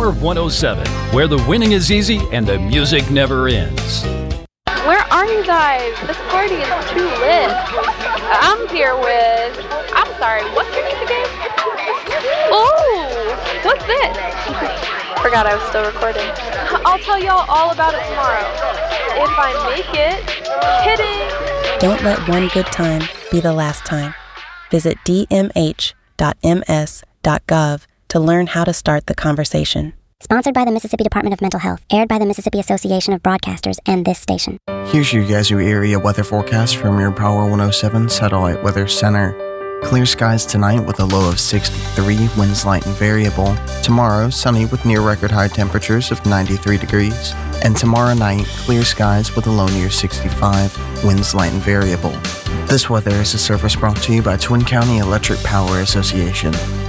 Power 107, where the winning is easy and the music never ends. Where are you guys? This party is too lit. I'm here with... I'm sorry, what's your name again? Oh, what's this? Forgot I was still recording. I'll tell y'all all about it tomorrow. If I make it. Kidding. Don't let one good time be the last time. Visit dmh.ms.gov to learn how to start the conversation. Sponsored by the Mississippi Department of Mental Health. Aired by the Mississippi Association of Broadcasters and this station. Here's your Yazoo area weather forecast from your Power 107 Satellite Weather Center. Clear skies tonight with a low of 63, winds light and variable. Tomorrow, sunny with near record high temperatures of 93 degrees. And tomorrow night, clear skies with a low near 65, winds light and variable. This weather is a service brought to you by Twin County Electric Power Association.